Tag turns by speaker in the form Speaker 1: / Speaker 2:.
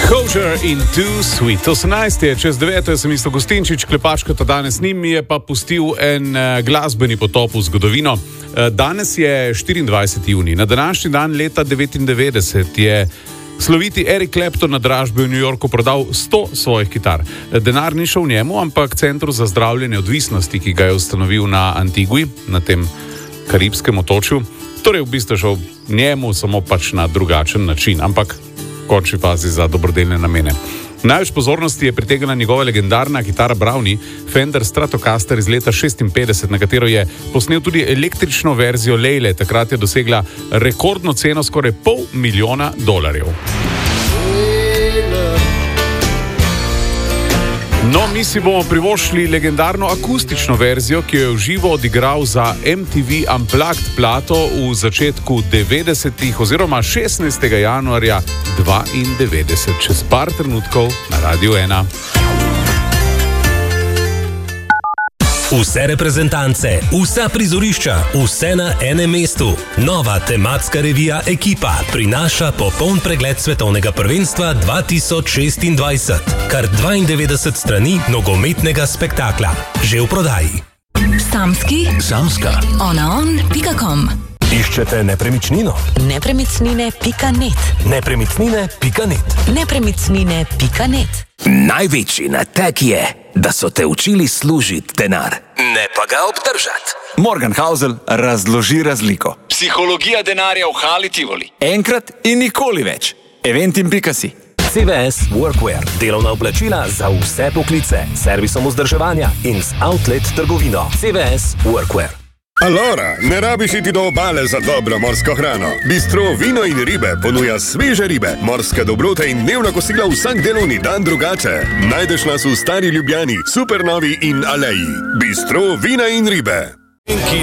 Speaker 1: Kosher in Too Sweet. 18 je čez 9, sem Isto Gostinčič, klepačka ta danes njim je pa pustil en glasbeni potop v zgodovino. Danes je 24. junij. Na današnji dan leta 1999 je sloviti Eric Clapton na dražbi v New Yorku prodal 100 svojih kitar. Denar ni šel njemu, ampak Centru za zdravljenje odvisnosti, ki ga je ustanovil na Antigui, na tem karibskem otočju. Torej v bistvu šel njemu, samo pač na drugačen način, ampak v končni fazi za dobrodelne namene. Največ pozornosti je pritegnila njegova legendarna kitara Brownie, Fender Stratocaster iz leta 56, na katero je posnel tudi električno verzijo Leile. Takrat je dosegla rekordno ceno skoraj $500,000. No, mi si bomo privoščili legendarno akustično verzijo, ki jo je v živo odigral za MTV Unplugged plato v začetku 90-ih oziroma 16. januarja 92, čez par trenutkov na Radiu 1.
Speaker 2: Vse reprezentance, vsa prizorišča, vse na enem mestu. Nova tematska revija Ekipa prinaša popoln pregled svetovnega prvenstva 2026. Kar 92 strani nogometnega spektakla. Že v prodaji.
Speaker 3: Samska. onaon.com.
Speaker 2: Iščete nepremičnino?
Speaker 3: Nepremičnine.net.
Speaker 2: Nepremičnine.net.
Speaker 3: Nepremičnine.net.
Speaker 4: Največji nateg je, da so te učili služiti denar, ne pa ga obdržati.
Speaker 5: Morgan Housel razloži razliko.
Speaker 6: Psihologija denarja v Hali Tivoli.
Speaker 5: Enkrat in nikoli več. Eventim.si.
Speaker 2: CVS Workwear. Delovna oblačila za vse poklice. Servisom vzdrževanja in z outlet trgovino. CVS Workwear.
Speaker 7: Alora, ne rabiš iti do obale za dobro morsko hrano. Bistro Vino in ribe ponuja sveže ribe, morske dobrote in dnevna kosila vsak delovni dan drugače. Najdeš nas v Stari Ljubljani, Supernovi in Aleji. Bistro Vina in ribe.